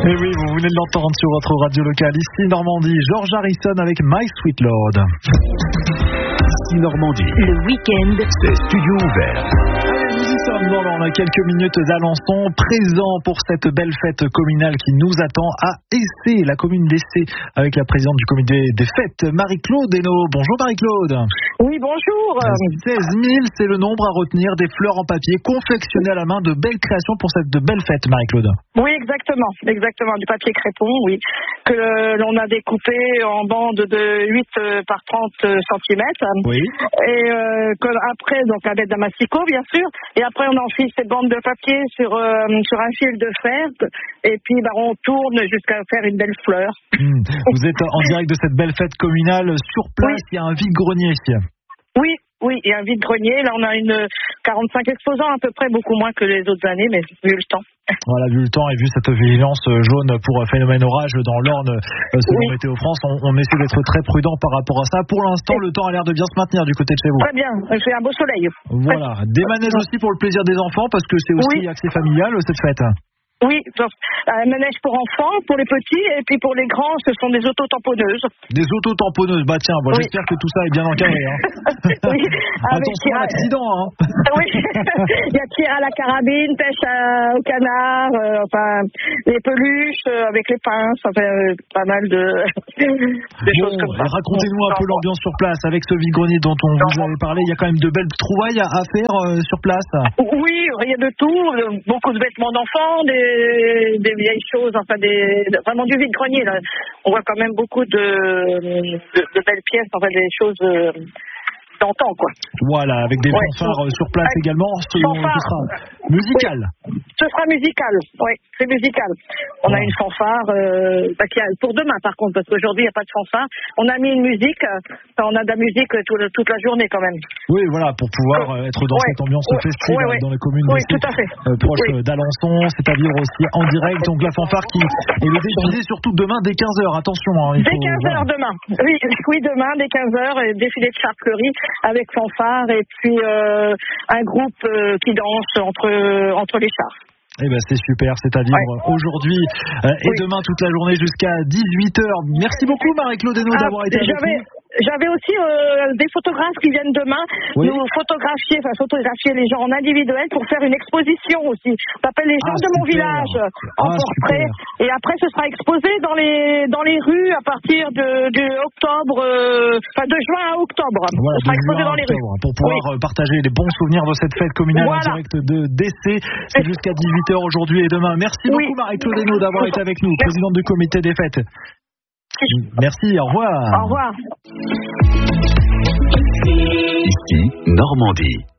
Et oui, vous venez de l'entendre sur votre radio locale. Ici Normandie, George Harrison avec My Sweet Lord. Ici Normandie. Le week-end, C'est studio ouvert. Allez, nous y sommes dans quelques minutes d'Alençon, présent pour cette belle fête communale qui nous attend à Essé, la commune d'Essé, avec la présidente du comité des fêtes, Marie-Claude Hainaut. Bonjour Marie-Claude. Oui, bonjour. 16 000, c'est le nombre à retenir des fleurs en papier confectionnées à la main, de belles créations pour cette belle fête, Marie-Claude. Oui, exactement, du papier crépon, oui, que l'on a découpé en bandes de 8 par 30 cm. Oui. Et après, donc avec d'un massicot, bien sûr, et après on enfile ces bandes de papier sur un fil de fer, et puis on tourne jusqu'à faire une belle fleur. Vous êtes en direct de cette belle fête communale. Sur place, Oui. il y a un vide-grenier ici. Oui, il y a un vide-grenier. Là, on a 45 exposants à peu près, beaucoup moins que les autres années, mais vu le temps. Voilà, vu le temps et vu cette vigilance jaune pour phénomène orage dans l'Orne, selon Météo France, on essaie d'être très prudent par rapport à ça. Pour l'instant, le temps a l'air de bien se maintenir du côté de chez vous. Très bien, c'est un beau soleil. Voilà, des manèges aussi pour le plaisir des enfants, parce que c'est aussi accès familial cette fête. Oui, un manège pour enfants, pour les petits, et puis pour les grands, ce sont des autotamponneuses. Des autotamponneuses, bah tiens, j'espère que tout ça est bien encadré. Oui, attention à l'accident. Oui, il y a tir à la carabine, pêche au canard, les peluches avec les pinces, pas mal de choses comme ça. Racontez-nous un peu l'ambiance sur place, avec ce vide-grenier dont on vous avait parlé. Il y a quand même de belles trouvailles à faire sur place. Oui, il y a de tout, beaucoup de vêtements d'enfants, des vieilles choses, vraiment du vide-grenier. Là. On voit quand même beaucoup de belles pièces, des choses d'antan, quoi. Voilà, avec des fanfares sur place également. Ce sera musical. Ce sera musical, oui, c'est musical. On a une fanfare pour demain, par contre, parce qu'aujourd'hui, il n'y a pas de fanfare. On a mis une musique, on a de la musique toute la journée quand même. Oui, voilà, pour pouvoir être dans cette ambiance festive dans les communes tout à fait. proches d'Alençon, c'est à vivre aussi en direct. Donc la fanfare qui est le défilé surtout demain dès 15h, attention. Dès 15h demain, oui, demain dès 15h, défilé de charcuterie avec fanfare et puis un groupe qui danse entre les chars. Eh ben c'est super, c'est à vivre aujourd'hui et demain toute la journée jusqu'à 18h. Merci beaucoup Marie-Claude Hainaut d'avoir été avec nous. J'avais aussi des photographes qui viennent demain nous photographier les gens en individuel pour faire une exposition aussi. On appelle les gens de mon village en portrait. Super. Et après ce sera exposé dans les rues à partir de juin à octobre. Voilà, ce sera exposé dans les rues. Pour pouvoir partager les bons souvenirs de cette fête communale en direct d'Essé. C'est jusqu'à 18h aujourd'hui et demain. Merci beaucoup Marie-Claude Hainaut d'avoir été avec nous, présidente du comité des fêtes. Merci, au revoir. Au revoir. Ici, Normandie.